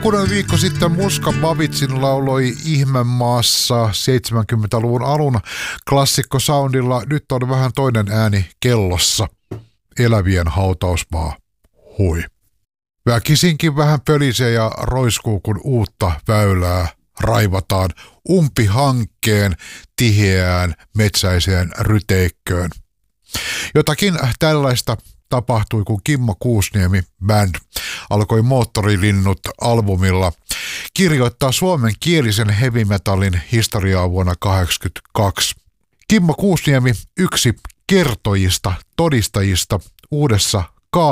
Kun viikko sitten Muska Babitsin lauloi Ihmemaassa 70-luvun alun klassikkosoundilla, nyt on vähän toinen ääni kellossa. Elävien hautausmaa. Hui. Väkisinkin vähän pölisee ja roiskuu, kun uutta väylää raivataan umpihankkeen tiheään metsäiseen ryteikköön. Jotakin tällaista tapahtui, kun Kimmo Kuusniemi Band alkoi Moottorilinnut-albumilla kirjoittaa suomenkielisen heavy metalin historiaa vuonna 1982. Kimmo Kuusniemi, yksi kertojista, todistajista uudessa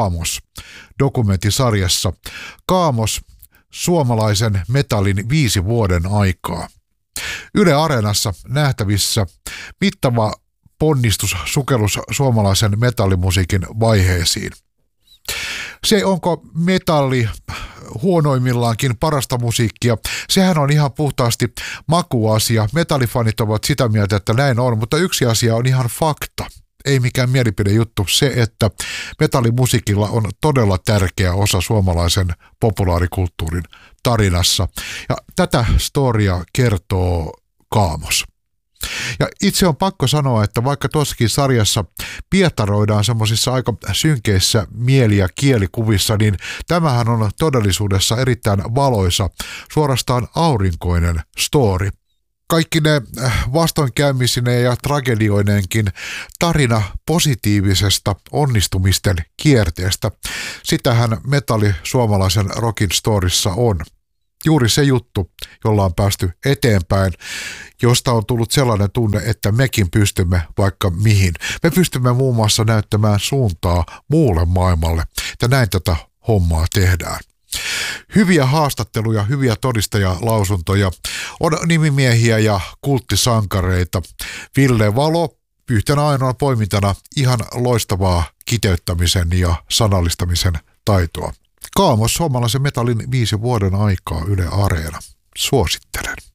Kaamos-dokumenttisarjassa. Kaamos, suomalaisen metallin 5 vuoden aikaa. Yle Areenassa nähtävissä mittava ponnistus, sukellus suomalaisen metallimusiikin vaiheisiin. Se, onko metalli huonoimmillaankin parasta musiikkia, sehän on ihan puhtaasti makuasia. Metallifanit ovat sitä mieltä, että näin on, mutta yksi asia on ihan fakta. Ei mikään mielipidejuttu, se, että metallimusiikilla on todella tärkeä osa suomalaisen populaarikulttuurin tarinassa. Ja tätä storia kertoo Kaamos. Ja itse on pakko sanoa, että vaikka tuossakin sarjassa pietaroidaan semmoisissa aika synkeissä mieli- ja kielikuvissa, niin tämähän on todellisuudessa erittäin valoisa, suorastaan aurinkoinen story. Kaikki ne vastoinkäymisineen ja tragedioineenkin tarina positiivisesta onnistumisten kierteestä. Sitähän metalli suomalaisen rockin storissa on. Juuri se juttu, jolla on päästy eteenpäin, josta on tullut sellainen tunne, että mekin pystymme vaikka mihin. Me pystymme muun muassa näyttämään suuntaa muulle maailmalle, ja näin tätä hommaa tehdään. Hyviä haastatteluja, hyviä todistajalausuntoja, on nimimiehiä ja kulttisankareita. Ville Valo yhtenä ainoa poimintana ihan loistavaa kiteyttämisen ja sanallistamisen taitoa. Kaamos, suomalaisen metallin 5 vuoden aikaa, Yle Areena. Suosittelen.